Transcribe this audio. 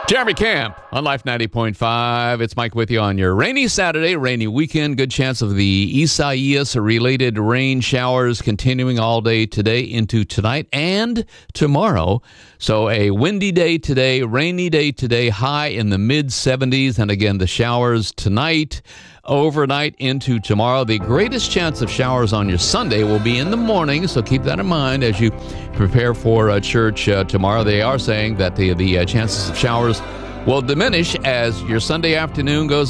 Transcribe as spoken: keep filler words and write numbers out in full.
Jeremy Camp on Life ninety point five. It's Mike with you on your rainy Saturday, rainy weekend. Good chance of the Isaias-related rain showers continuing all day today into tonight and tomorrow. So a windy day today, rainy day today, high in the mid seventies. And again, the showers tonight, overnight into tomorrow. The greatest chance of showers on your Sunday will be in the morning, so keep that in mind as you prepare for uh, church uh, tomorrow. They are saying that the, the uh, chances of showers will diminish as your Sunday afternoon goes